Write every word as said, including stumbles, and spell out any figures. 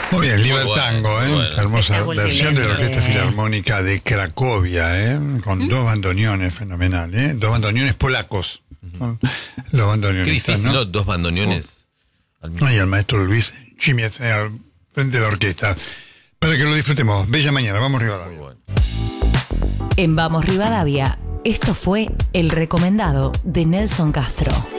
Muy bien, Libertango, bueno, ¿eh? bueno. Hermosa versión de la Orquesta Filarmónica de Cracovia, ¿eh? Con ¿Mm? dos bandoneones, fenomenal, ¿eh? Dos bandoneones polacos. Uh-huh. Los bandoneones. Qué difícil, ¿no? ¿no? Dos bandoneones. Uh. Al mismo. Y el maestro Luis Chimiez al frente de la orquesta. Para que lo disfrutemos. Bella mañana, vamos Rivadavia. Bueno. En Vamos Rivadavia, esto fue El Recomendado de Nelson Castro.